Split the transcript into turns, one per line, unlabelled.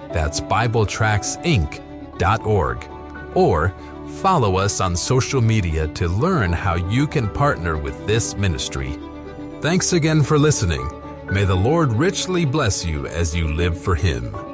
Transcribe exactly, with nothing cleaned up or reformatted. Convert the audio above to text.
That's Bible Tracts Inc dot org. Or follow us on social media to learn how you can partner with this ministry. Thanks again for listening. May the Lord richly bless you as you live for Him.